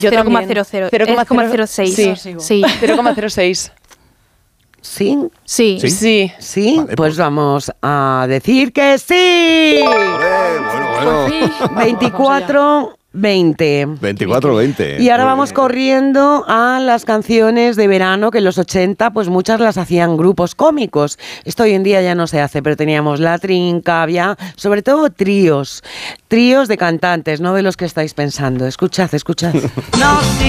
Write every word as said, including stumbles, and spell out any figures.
cero coma cero cero seis. Sí, sí. cero coma cero seis. ¿Sí? Sí. Sí. Sí. ¿Sí? Vale, pues pues- vamos a decir que sí. Olé, bueno, bueno. veinticuatro veinte. veinticuatro veinte. Y ahora Muy vamos bien. corriendo a las canciones de verano que en los ochenta pues muchas las hacían grupos cómicos. Esto hoy en día ya no se hace, pero teníamos La Trinca, había sobre todo tríos, tríos de cantantes, no de los que estáis pensando. Escuchad, escuchad. No, sí.